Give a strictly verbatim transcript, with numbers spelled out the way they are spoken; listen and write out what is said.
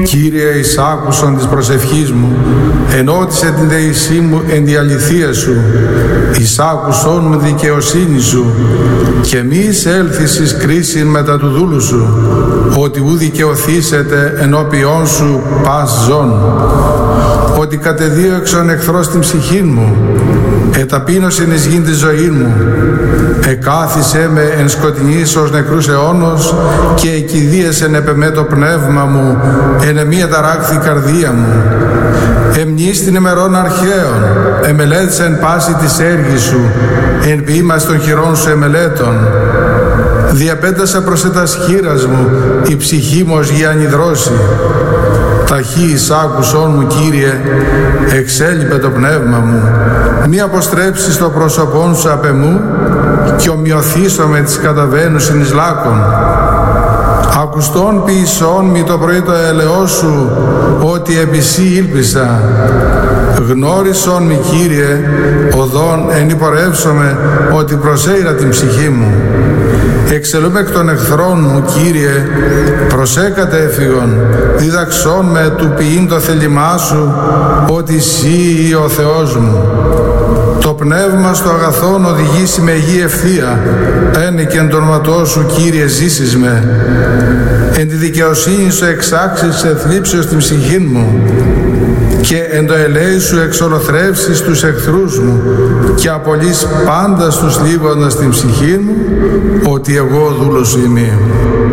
Κύριε, εις άκουσον της προσευχής μου, ενώτισε την δεησή μου εν τη αληθεία σου, εις άκουσον μου δικαιοσύνη σου, και μη εισέλθεις εις κρίσιν μετά του δούλου σου, ότι ου δικαιωθήσετε ενώπιόν σου πας ζών. Ότι κατεδίωξον εχθρός την ψυχή μου, εταπείνωσεν εις γην τη ζωή μου, εκάθισε με εν σκοτεινής ως νεκρούς αιώνος, και εκηδίεσεν επ' εμέ το πνεύμα μου, εν εμία ταράκθη καρδία μου. Εμνείς την ημερών αρχαίων, εμελέτησεν πάση της έργης σου, εν ποίημας των χειρών σου εμελέτων. Διαπέτασα προς ετας χείρας μου, η ψυχή μου ως γη ανιδρώση. Ταχύ εις άκουσόν μου, Κύριε, εξέλιπε το πνεύμα μου. Μη αποστρέψεις το πρόσωπόν σου απ' εμού, και ομοιωθήσω με τις καταβαίνουσιν εις λάκων. Ακουστών ποιησών μη το πρωί το ελαιό σου, ότι επί σύ ήλπισα. Γνώρισον μη, Κύριε, οδόν εν υπορεύσομαι, ότι προσέειρα την ψυχή μου. Εξελούμε εκ των εχθρών μου, Κύριε, προσέκατε έφυγον, διδαξών με του ποιήν το θέλημά σου, ότι Συ ο Θεός μου. Το πνεύμα στο αγαθόν οδηγήσει με γη ευθεία, ένε και εν το όνοματό σου, Κύριε, ζήσεις με. Εν τη δικαιοσύνη σου εξάξεις σε θλίψεως την ψυχή μου, και εν το ελέη σου εξολοθρεύσεις τους εχθρούς μου, και απολύς πάντα στους λίβοντας την ψυχή μου, ότι εγώ δούλος είμαι.